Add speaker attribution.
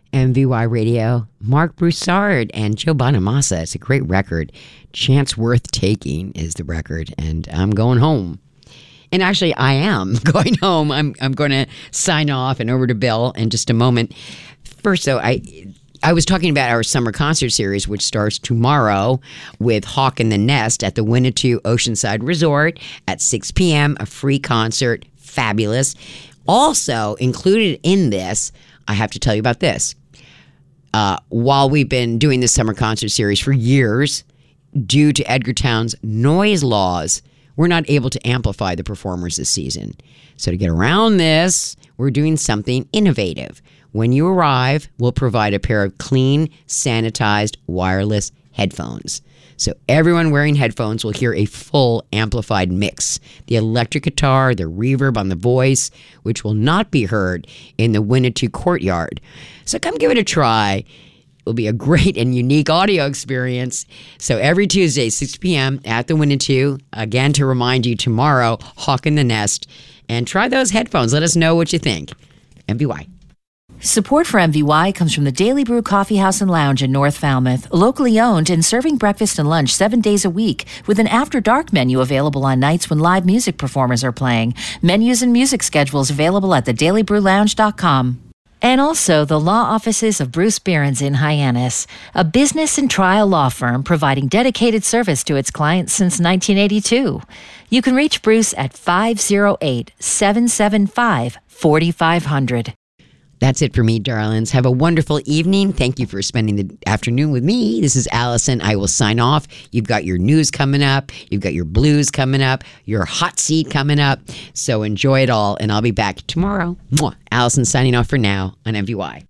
Speaker 1: MVY Radio, Mark Broussard and Joe Bonamassa. It's a great record. Chance Worth Taking is the record, and I'm going home. And actually, I am going home. I'm going to sign off and over to Bill in just a moment. First, though, I was talking about our summer concert series, which starts tomorrow with Hawk in the Nest at the Winnetou Oceanside Resort at 6 p.m., a free concert. Fabulous. Also included in this, I have to tell you about this. While we've been doing this summer concert series for years, due to Edgartown's noise laws, we're not able to amplify the performers this season. So to get around this, we're doing something innovative. When you arrive, we'll provide a pair of clean, sanitized, wireless headphones. So everyone wearing headphones will hear a full amplified mix. The electric guitar, the reverb on the voice, which will not be heard in the Winnetou courtyard. So come give it a try. It'll be a great and unique audio experience. So every Tuesday, 6 p.m. at the Winnetou. Again, to remind you, tomorrow, Hawk in the Nest. And try those headphones. Let us know what you think. MVY.
Speaker 2: Support for MVY comes from the Daily Brew Coffee House and Lounge in North Falmouth, locally owned and serving breakfast and lunch 7 days a week with an after-dark menu available on nights when live music performers are playing. Menus and music schedules available at thedailybrewlounge.com. And also the law offices of Bruce Behrens in Hyannis, a business and trial law firm providing dedicated service to its clients since 1982. You can reach Bruce at 508-775-4500.
Speaker 1: That's it for me, darlings. Have a wonderful evening. Thank you for spending the afternoon with me. This is Allison. I will sign off. You've got your news coming up. You've got your blues coming up. Your hot seat coming up. So enjoy it all, and I'll be back tomorrow. Mwah. Allison signing off for now on MVY.